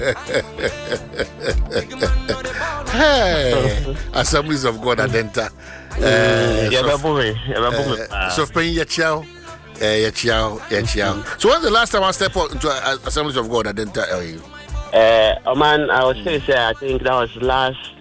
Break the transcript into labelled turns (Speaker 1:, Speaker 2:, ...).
Speaker 1: Hey, Assemblies of God Adenta. So paying your chow. So when's the last time I stepped into Assemblies of God Adenta?
Speaker 2: Man, I would say I think that was last